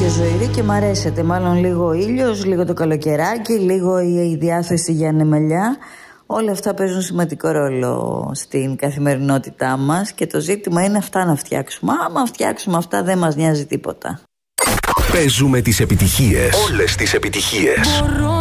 και ζωηρή και μ' αρέσετε. Μάλλον λίγο ο ήλιος, λίγο το καλοκαιράκι, λίγο η διάθεση για νεμελιά. Όλα αυτά παίζουν σημαντικό ρόλο στην καθημερινότητά μας και το ζήτημα είναι αυτά να φτιάξουμε. Άμα φτιάξουμε αυτά δεν μας νοιάζει τίποτα. Παίζουμε τις επιτυχίες. Όλες τις επιτυχίες.